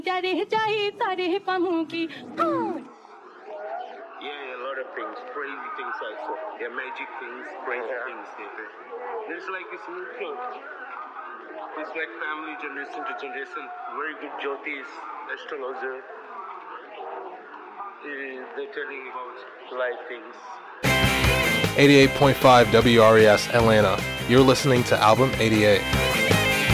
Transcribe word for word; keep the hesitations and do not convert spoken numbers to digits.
Yeah, a lot of things, crazy things also. Yeah, magic things, crazy yeah. things. Yeah. It's like it's neutral. It's like family, generation to generation. Very good Jyotis, astrologer. Uh, they're telling about life things. eighty-eight point five W R E S Atlanta. You're listening to Album eighty-eight.